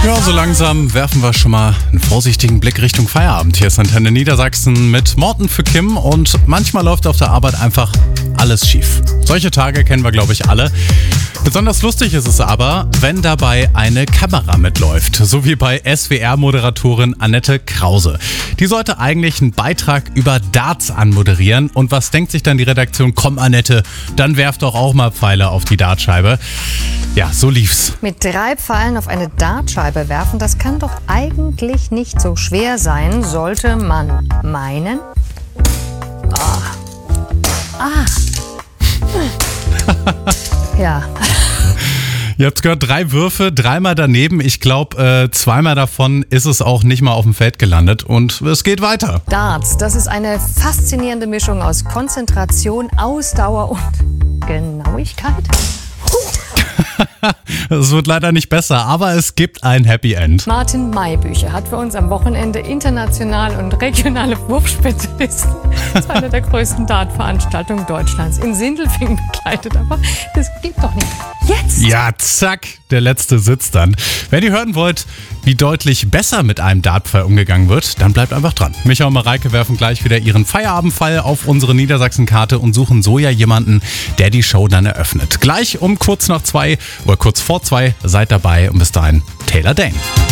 Ja, so langsam werfen wir schon mal einen vorsichtigen Blick Richtung Feierabend. Hier ist Antenne Niedersachsen mit Morten für Kim und manchmal läuft auf der Arbeit einfach alles schief. Solche Tage kennen wir, glaube ich, alle. Besonders lustig ist es aber, wenn dabei eine Kamera mitläuft, so wie bei SWR-Moderatorin Annette Krause. Die sollte eigentlich einen Beitrag über Darts anmoderieren und was denkt sich dann die Redaktion? Komm Annette, dann werf doch auch mal Pfeile auf die Dartscheibe. Ja, so lief's. Mit 3 Pfeilen auf eine Dartscheibe werfen, das kann doch eigentlich nicht so schwer sein, sollte man meinen. Ja. Ihr habt's gehört, 3 Würfe, 3-mal daneben. Ich glaube, 2-mal davon ist es auch nicht mal auf dem Feld gelandet und es geht weiter. Darts, das ist eine faszinierende Mischung aus Konzentration, Ausdauer und Genauigkeit. Es wird leider nicht besser, aber es gibt ein Happy End. Martin Maybücher hat für uns am Wochenende international und regionale Wurfspezialisten zu einer der größten Dartveranstaltungen Deutschlands in Sindelfingen begleitet. Aber das geht doch nicht. Jetzt! Ja, zack, der letzte sitzt dann. Wenn ihr hören wollt, wie deutlich besser mit einem Dartpfeil umgegangen wird, dann bleibt einfach dran. Micha und Mareike werfen gleich wieder ihren Feierabendpfeil auf unsere Niedersachsen-Karte und suchen so ja jemanden, der die Show dann eröffnet. Gleich um kurz nach 2 oder kurz vor 2 seid dabei und bis dahin Taylor Dane.